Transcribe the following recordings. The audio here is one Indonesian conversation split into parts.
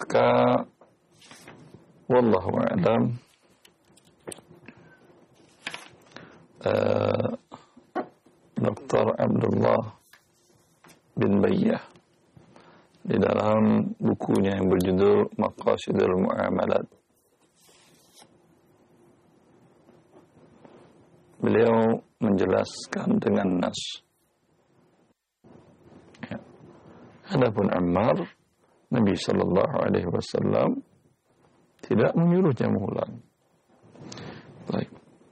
maka wallahu a'lam, Dr. Abdullah bin Bayyah di dalam bukunya yang berjudul Maqasidul Mu'amalat, beliau menjelaskan dengan nas. Ya. Adapun Ammar, Nabi sallallahu alaihi wasallam tidak menyuruhnya mengulang. Baik.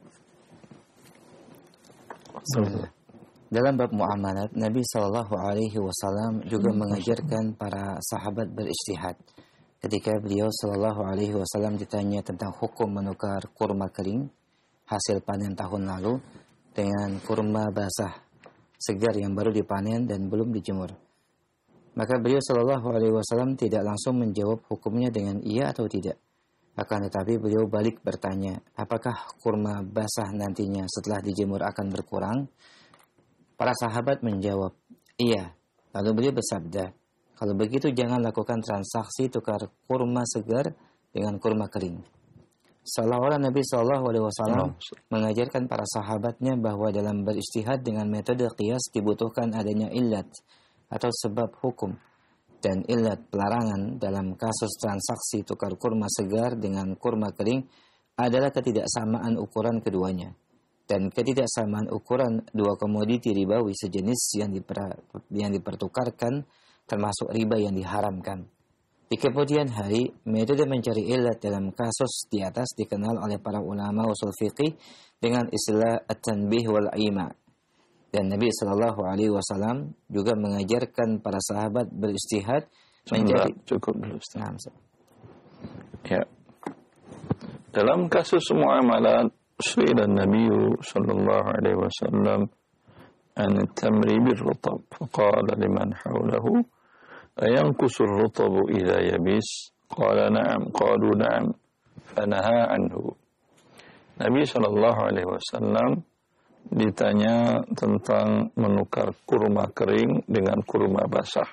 Dalam bab muamalat, Nabi Shallallahu Alaihi Wasallam juga mengajarkan para sahabat berijtihad. Ketika beliau Shallallahu Alaihi Wasallam ditanya tentang hukum menukar kurma kering hasil panen tahun lalu dengan kurma basah segar yang baru dipanen dan belum dijemur, maka beliau Shallallahu Alaihi Wasallam tidak langsung menjawab hukumnya dengan iya atau tidak. Akan tetapi beliau balik bertanya, apakah kurma basah nantinya setelah dijemur akan berkurang? Para sahabat menjawab, iya. Lalu beliau bersabda, kalau begitu jangan lakukan transaksi tukar kurma segar dengan kurma kering. Seolah-olah Nabi SAW mengajarkan para sahabatnya bahwa dalam berijtihad dengan metode qiyas dibutuhkan adanya illat atau sebab hukum. Dan illat pelarangan dalam kasus transaksi tukar kurma segar dengan kurma kering adalah ketidaksamaan ukuran keduanya. Dan ketidaksamaan ukuran dua komoditi ribawi sejenis yang dipertukarkan termasuk riba yang diharamkan. Di kemudian hari, metode mencari illat dalam kasus di atas dikenal oleh para ulama usul fiqih dengan istilah at-tanbih wal ima. Dan Nabi Shallallahu Alaihi Wasallam juga mengajarkan para sahabat berijtihad menjadi cukup dulu. Ya. Dalam kasus muamalat, su'ila Nabi sallallahu alaihi wasallam an at-tamri bir-rutab, faqala liman hawlahu ayanqusu ar-rutabu idha yabis, qala na'am, qalu na'am, fanaha anhu. Nabi sallallahu alaihi wasallam ditanya tentang menukar kurma kering dengan kurma basah.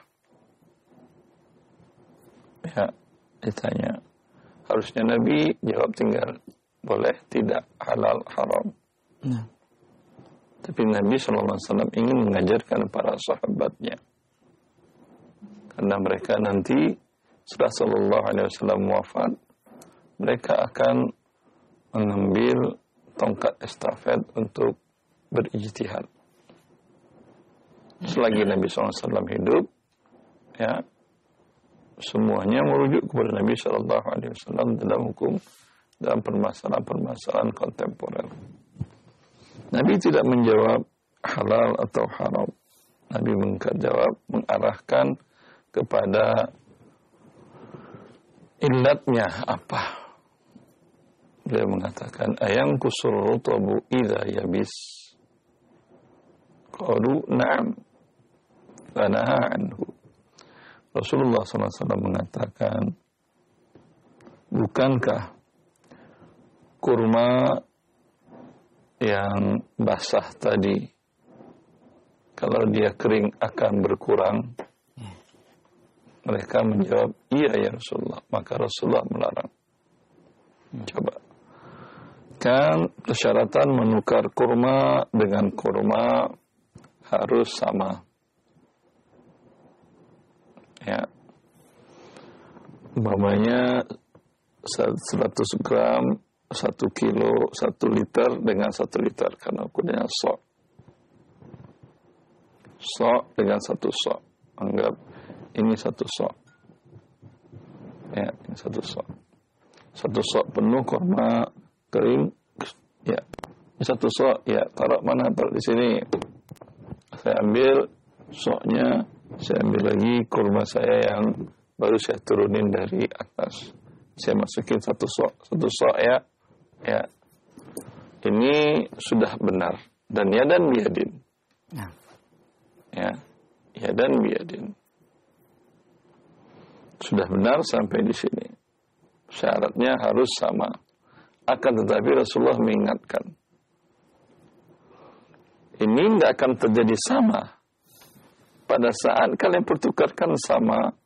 Ya, ditanya. Harusnya Nabi jawab tinggal boleh, tidak, halal, haram. Nah. Tapi Nabi SAW ingin mengajarkan para sahabatnya. Karena mereka nanti setelah Sallallahu Alaihi Wasallam wafat, mereka akan mengambil tongkat estafet untuk berijtihad. Selagi Nabi SAW hidup, ya, semuanya merujuk kepada Nabi SAW dalam hukum, dalam permasalahan-permasalahan kontemporer. Nabi tidak menjawab halal atau haram. Nabi mengarahkan kepada illatnya apa. Beliau mengatakan, ayang kusur rutabu idha yabis. Qalu na'am, fanaha anhu. Rasulullah SAW mengatakan, bukankah kurma yang basah tadi, kalau dia kering akan berkurang? Mereka menjawab, iya ya Rasulullah. Maka Rasulullah melarang. Coba. Kan persyaratan menukar kurma dengan kurma harus sama. Ya. Umpamanya 100 gram, 1 kilo, 1 liter dengan 1 liter. Karena ukurannya sok. Sok dengan 1 sok. Anggap ini 1 sok. Ya, ini 1 sok. 1 sok penuh kurma kering. Ya. Ini 1 sok. Ya, taruh mana? Taruh di sini. Saya ambil soknya. Saya ambil lagi kurma saya yang baru saya turunin dari atas. Saya masukin 1 sok. 1 sok ya. Ya. Ini sudah benar. Dan yadan biyadin. Ya. Yadan biyadin. Sudah benar sampai di sini. Syaratnya harus sama. Akan tetapi Rasulullah mengingatkan. Ini tidak akan terjadi sama pada saat kalian pertukarkan sama